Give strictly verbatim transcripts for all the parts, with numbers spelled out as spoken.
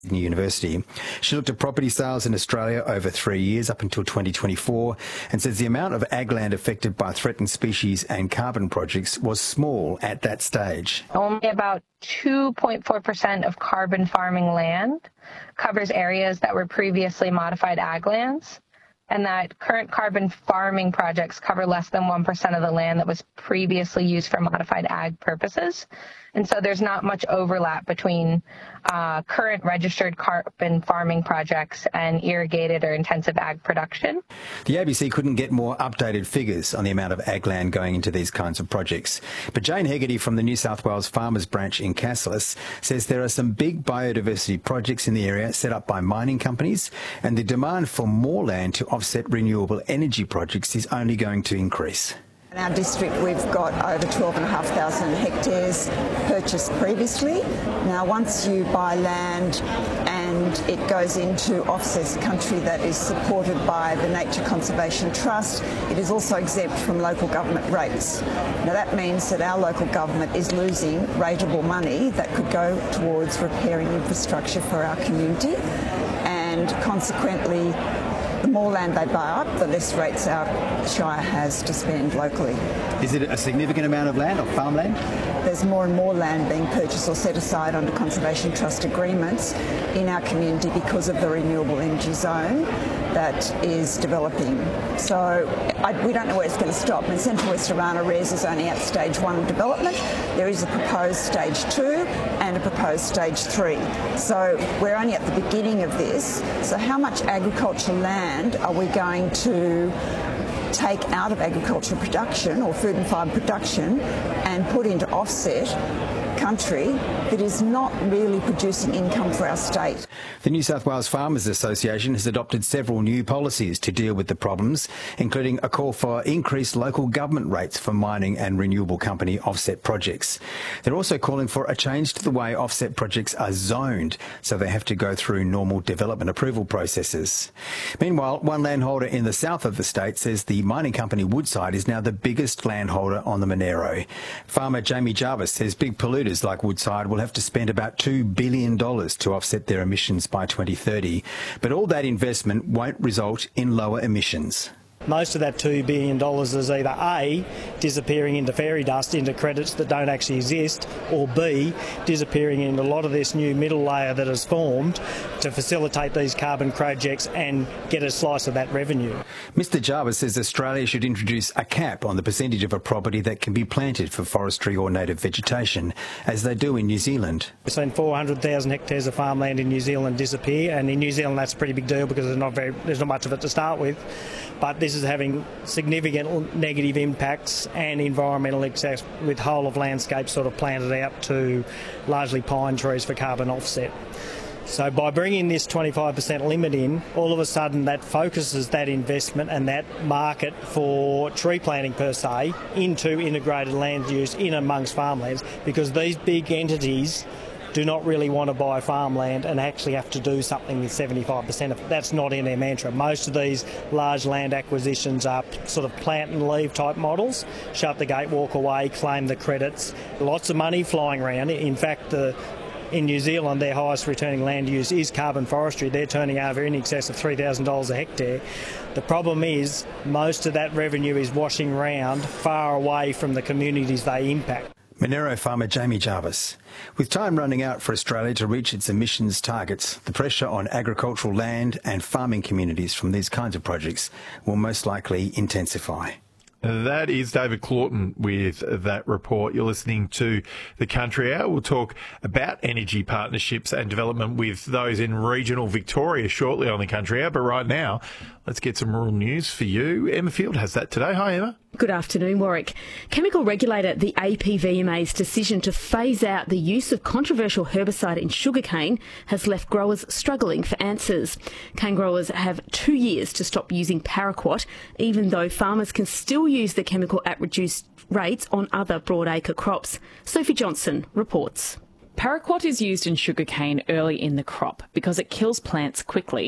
University. She looked at property sales in Australia over three years up until twenty twenty-four and says the amount of ag land affected by threatened species and carbon projects was small at that stage. Only about two point four percent of carbon farming land covers areas that were previously modified ag lands, and that current carbon farming projects cover less than one percent of the land that was previously used for modified ag purposes. And so there's not much overlap between uh, current registered carbon farming projects and irrigated or intensive ag production. The A B C couldn't get more updated figures on the amount of ag land going into these kinds of projects. But Jane Hegarty from the New South Wales Farmers Branch in Cassilis says there are some big biodiversity projects in the area set up by mining companies, and the demand for more land to offset renewable energy projects is only going to increase. In our district, we've got over twelve thousand five hundred hectares purchased previously. Now, once you buy land and it goes into offset country that is supported by the Nature Conservation Trust, it is also exempt from local government rates. Now, that means that our local government is losing rateable money that could go towards repairing infrastructure for our community, and consequently, the more land they buy up, the less rates our Shire has to spend locally. Is it a significant amount of land or farmland? There's more and more land being purchased or set aside under Conservation Trust agreements in our community because of the renewable energy zone that is developing. So I, we don't know where it's going to stop. In Central West Orana, RES is only at stage one of development. There is a proposed stage two and a proposed stage three. So we're only at the beginning of this. So how much agricultural land are we going to take out of agricultural production or food and fibre production and put into offset country that is not really producing income for our state? The New South Wales Farmers Association has adopted several new policies to deal with the problems, including a call for increased local government rates for mining and renewable company offset projects. They're also calling for a change to the way offset projects are zoned, so they have to go through normal development approval processes. Meanwhile, one landholder in the south of the state says the mining company Woodside is now the biggest landholder on the Monero. Farmer Jamie Jarvis says big polluters like Woodside will have to spend about two billion dollars to offset their emissions by twenty thirty, but all that investment won't result in lower emissions. Most of that two billion dollars is either A, disappearing into fairy dust, into credits that don't actually exist, or B, disappearing into a lot of this new middle layer that has formed to facilitate these carbon projects and get a slice of that revenue. Mister Jarvis says Australia should introduce a cap on the percentage of a property that can be planted for forestry or native vegetation, as they do in New Zealand. We've seen four hundred thousand hectares of farmland in New Zealand disappear, and in New Zealand that's a pretty big deal because there's not, very, there's not much of it to start with. But this is having significant negative impacts and environmental excess, with whole of landscapes sort of planted out to largely pine trees for carbon offset. So by bringing this twenty-five percent limit in, all of a sudden that focuses that investment and that market for tree planting per se into integrated land use in amongst farmlands, because these big entities do not really want to buy farmland and actually have to do something with seventy-five percent of it. That's not in their mantra. Most of these large land acquisitions are sort of plant and leave type models. Shut the gate, walk away, claim the credits. Lots of money flying around. In fact, the in New Zealand, their highest returning land use is carbon forestry. They're turning over in excess of three thousand dollars a hectare. The problem is most of that revenue is washing around far away from the communities they impact. Monero farmer Jamie Jarvis. With time running out for Australia to reach its emissions targets, the pressure on agricultural land and farming communities from these kinds of projects will most likely intensify. That is David Claughton with that report. You're listening to The Country Hour. We'll talk about energy partnerships and development with those in regional Victoria shortly on The Country Hour. But right now, let's get some rural news for you. Emma Field has that today. Hi, Emma. Good afternoon, Warwick. Chemical regulator the A P V M A's decision to phase out the use of controversial herbicide in sugarcane has left growers struggling for answers. Cane growers have two years to stop using paraquat, even though farmers can still use the chemical at reduced rates on other broadacre crops. Sophie Johnson reports. Paraquat is used in sugarcane early in the crop because it kills plants quickly, but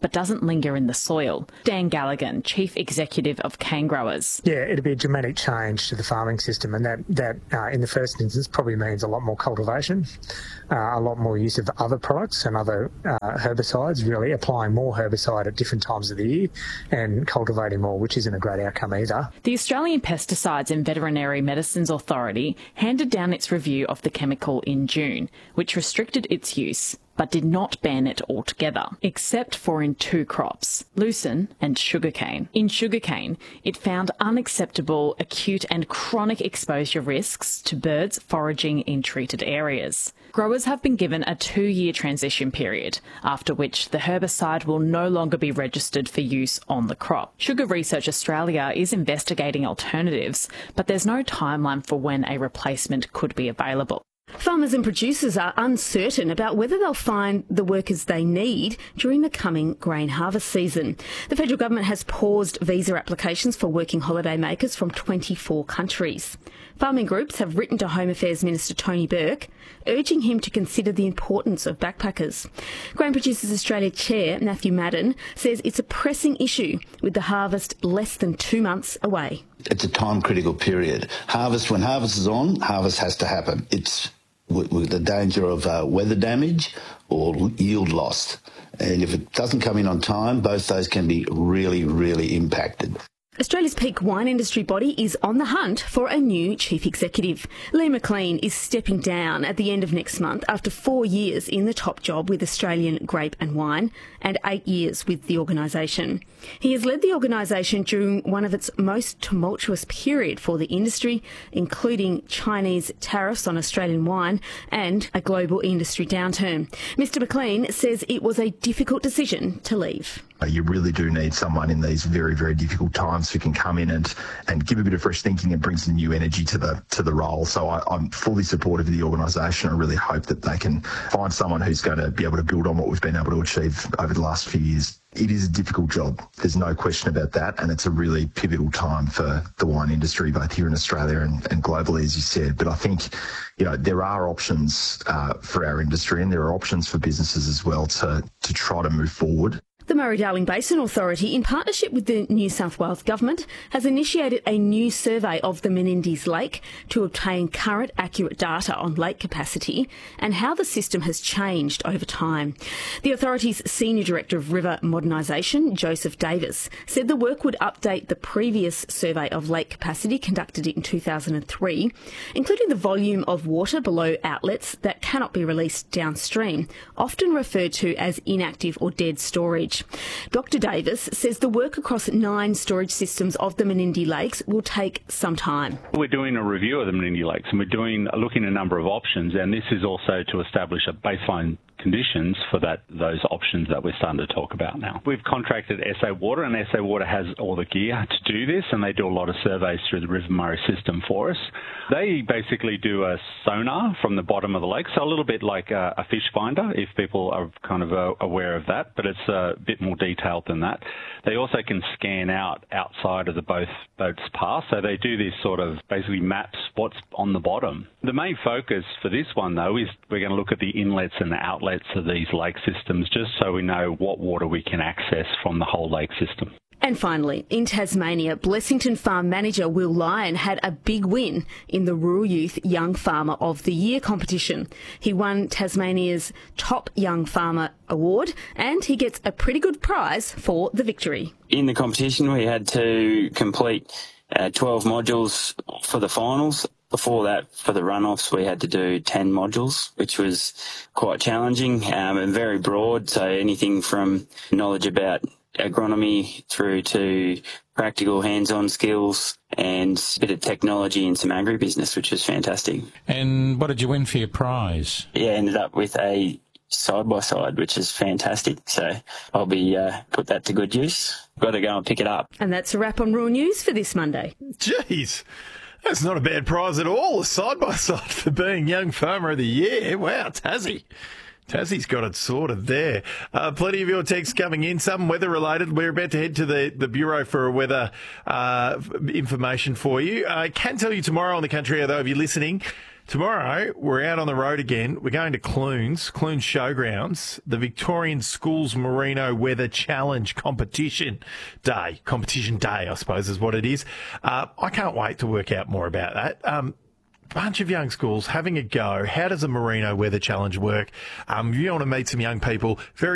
but doesn't linger in the soil. Dan Gallagher, Chief Executive of Cane Growers. Yeah, it'd be a dramatic change to the farming system, and that, that uh, in the first instance probably means a lot more cultivation, uh, a lot more use of other products and other uh, herbicides, really applying more herbicide at different times of the year and cultivating more, which isn't a great outcome either. The Australian Pesticides and Veterinary Medicines Authority handed down its review of the chemical in June, which restricted its use but did not ban it altogether, except for in two crops, lucerne and sugarcane. In sugarcane, it found unacceptable acute and chronic exposure risks to birds foraging in treated areas. Growers have been given a two-year transition period, after which the herbicide will no longer be registered for use on the crop. Sugar Research Australia is investigating alternatives, but there's no timeline for when a replacement could be available. Farmers and producers are uncertain about whether they'll find the workers they need during the coming grain harvest season. The federal government has paused visa applications for working holiday makers from twenty-four countries. Farming groups have written to Home Affairs Minister Tony Burke, urging him to consider the importance of backpackers. Grain Producers Australia Chair Matthew Madden says it's a pressing issue with the harvest less than two months away. It's a time-critical period. Harvest, when harvest is on, harvest has to happen. It's with, with the danger of uh, weather damage or yield loss. And if it doesn't come in on time, both those can be really, really impacted. Australia's peak wine industry body is on the hunt for a new chief executive. Lee McLean is stepping down at the end of next month after four years in the top job with Australian Grape and Wine and eight years with the organisation. He has led the organisation during one of its most tumultuous period for the industry, including Chinese tariffs on Australian wine and a global industry downturn. Mister McLean says it was a difficult decision to leave. You really do need someone in these very, very difficult times who can come in and, and give a bit of fresh thinking and bring some new energy to the to the role. So I, I'm fully supportive of the organisation. I really hope that they can find someone who's going to be able to build on what we've been able to achieve over the last few years. It is a difficult job. There's no question about that. And it's a really pivotal time for the wine industry, both here in Australia and, and globally, as you said. But I think, you know, there are options uh, for our industry, and there are options for businesses as well to, to try to move forward. The Murray-Darling Basin Authority, in partnership with the New South Wales Government, has initiated a new survey of the Menindee Lake to obtain current accurate data on lake capacity and how the system has changed over time. The authority's Senior Director of River Modernisation, Joseph Davis, said the work would update the previous survey of lake capacity conducted in two thousand three, including the volume of water below outlets that cannot be released downstream, often referred to as inactive or dead storage. Doctor Davis says the work across nine storage systems of the Menindee Lakes will take some time. We're doing a review of the Menindee Lakes, and we're doing looking at a number of options, and this is also to establish a baseline conditions for that those options that we're starting to talk about now. We've contracted S A Water, and S A Water has all the gear to do this, and they do a lot of surveys through the River Murray system for us. They basically do a sonar from the bottom of the lake, so a little bit like a, a fish finder, if people are kind of uh, aware of that, but it's a bit more detailed than that. They also can scan out outside of the both boats pass, so they do this sort of basically maps what's on the bottom. The main focus for this one, though, is we're going to look at the inlets and the outlets of these lake systems, just so we know what water we can access from the whole lake system. And finally, in Tasmania, Blessington Farm manager Will Lyon had a big win in the Rural Youth Young Farmer of the Year competition. He won Tasmania's Top Young Farmer Award, and he gets a pretty good prize for the victory. In the competition, we had to complete uh, twelve modules for the finals. Before that, for the runoffs, we had to do ten modules, which was quite challenging um, and very broad. So anything from knowledge about agronomy through to practical hands-on skills and a bit of technology and some agribusiness, which was fantastic. And what did you win for your prize? Yeah, ended up with a side-by-side, which is fantastic. So I'll be uh, put that to good use. Got to go and pick it up. And that's a wrap on Rural News for this Monday. Jeez. That's not a bad prize at all, a side-by-side for being Young Farmer of the Year. Wow, Tassie. Tassie's got it sorted there. Uh, plenty of your texts coming in, some weather related. We're about to head to the, the Bureau for weather uh, information for you. I can tell you tomorrow on the Country, though, if you're listening, tomorrow we're out on the road again. We're going to Clunes, Clunes Showgrounds, the Victorian Schools Merino Weather Challenge Competition Day. Competition Day, I suppose, is what it is. Uh, I can't wait to work out more about that. Um, bunch of young schools having a go. How does a Merino Weather Challenge work? Um, if you want to meet some young people, very